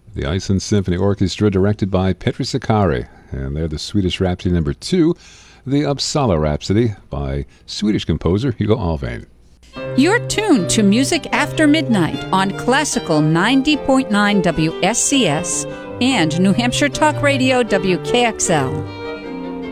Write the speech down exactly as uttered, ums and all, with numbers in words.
The Iceland Symphony Orchestra, directed by Petri Sakari. And they're the Swedish Rhapsody number two, the Uppsala Rhapsody by Swedish composer Hugo Alfvén. You're tuned to Music After Midnight on Classical ninety point nine W S C S and New Hampshire Talk Radio W K X L.